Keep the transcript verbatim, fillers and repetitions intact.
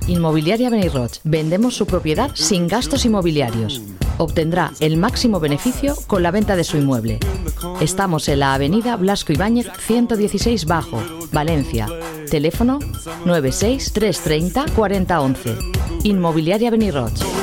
Inmobiliaria Beniroig. Vendemos su propiedad sin gastos inmobiliarios. Obtendrá el máximo beneficio con la venta de su inmueble. Estamos en la avenida Blasco Ibáñez ciento dieciséis Bajo, Valencia. Teléfono nueve seis tres treinta cuarenta once. Inmobiliaria Beniroig.